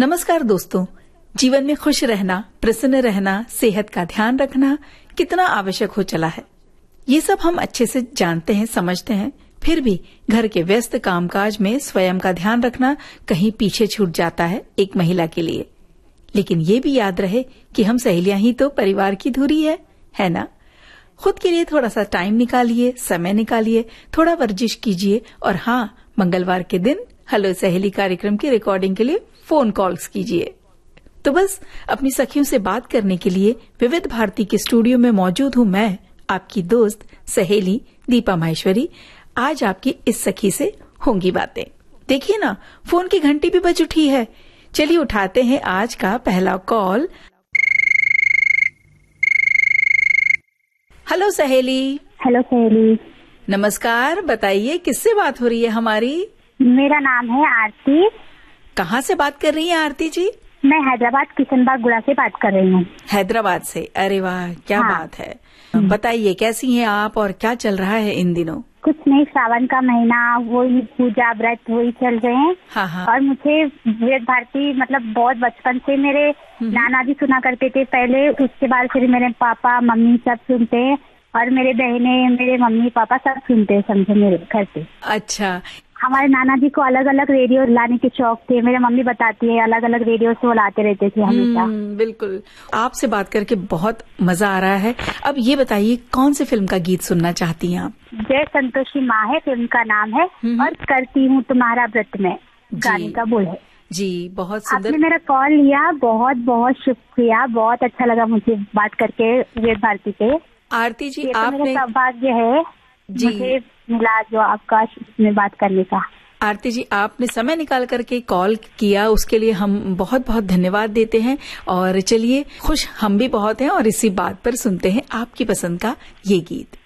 नमस्कार दोस्तों, जीवन में खुश रहना, प्रसन्न रहना, सेहत का ध्यान रखना कितना आवश्यक हो चला है, ये सब हम अच्छे से जानते हैं, समझते हैं। फिर भी घर के व्यस्त कामकाज में स्वयं का ध्यान रखना कहीं पीछे छूट जाता है एक महिला के लिए। लेकिन ये भी याद रहे कि हम सहेलियां ही तो परिवार की धुरी है ना? खुद के लिए थोड़ा सा टाइम निकालिए, समय निकालिए, थोड़ा वर्जिश कीजिए और हाँ, मंगलवार के दिन हेलो सहेली कार्यक्रम की रिकॉर्डिंग के लिए फोन कॉल्स कीजिए। तो बस अपनी सखियों से बात करने के लिए विविध भारती के स्टूडियो में मौजूद हूँ मैं, आपकी दोस्त सहेली दीपा माहेश्वरी। आज आपकी इस सखी से होंगी बातें। देखिए ना, फोन की घंटी भी बज उठी है। चलिए उठाते हैं आज का पहला कॉल। हेलो सहेली। हेलो सहेली। नमस्कार, बताइए किससे बात हो रही है हमारी? मेरा नाम है आरती। कहाँ से बात कर रही हैं आरती जी? मैं हैदराबाद किशनबाग गुड़ा से बात कर रही हूँ। हैदराबाद से? अरे वाह, क्या बात है। बताइए कैसी हैं आप और क्या चल रहा है इन दिनों? कुछ नहीं, सावन का महीना, वही पूजा व्रत वही चल रहे हैं। हाँ। और मुझे विविध भारती मतलब बहुत बचपन से मेरे नाना जी सुना करते थे पहले, उसके बाद फिर मेरे पापा मम्मी सब सुनते हैं और मेरे बहने, मेरे मम्मी पापा सब सुनते हैं, समझे, मेरे घर पे। अच्छा। हमारे नाना जी को अलग अलग रेडियो लाने के शौक थे। मेरे मम्मी बताती है अलग अलग रेडियो से वो लाते रहते थे हमेशा। बिल्कुल। आपसे बात करके बहुत मजा आ रहा है। अब ये बताइए कौन सी फिल्म का गीत सुनना चाहती हैं आप? जय संतोषी माँ है फिल्म का नाम है और करती हूँ तुम्हारा व्रत में गाने का बोल है। जी, बहुत सुंदर। आपने मेरा कॉल लिया, बहुत बहुत शुक्रिया। बहुत अच्छा लगा मुझे बात करके विविध भारती पे। आरती जी, ये तो आपने मेरा सौभाग्य है जी मुझे मिला जो आपका इसमें बात करने का। आरती जी, आपने समय निकाल करके कॉल किया, उसके लिए हम बहुत बहुत धन्यवाद देते हैं। और चलिए, खुश हम भी बहुत हैं और इसी बात पर सुनते हैं आपकी पसंद का ये गीत।